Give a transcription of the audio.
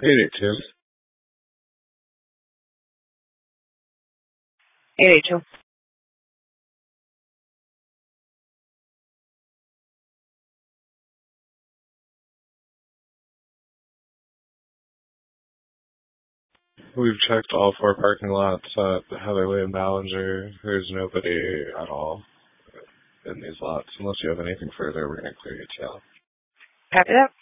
82. 82. We've checked all 4 parking lots at Heatherly and Ballinger. There's nobody at all in these lots. Unless you have anything further, we're going to clear your tail. Copy that.